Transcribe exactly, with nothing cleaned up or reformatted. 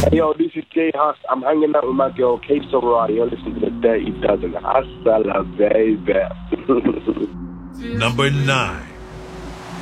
Hey, yo, this is Jay Huss. I'm hanging out with my girl, K Sorority. You're listening to the Dirty Dozen. Hustler, baby. Number nine.